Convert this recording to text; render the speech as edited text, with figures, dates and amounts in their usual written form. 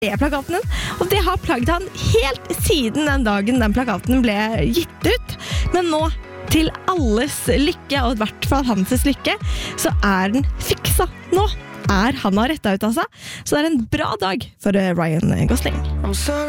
plakaten din, og det har plagget han helt siden den dagen den plakaten ble gitt ut. Men nå, til alles lykke, og i hvert fall hans lykke, så den fiksa. Nå han har rettet ut av seg, så det en bra dag for Ryan Gosling.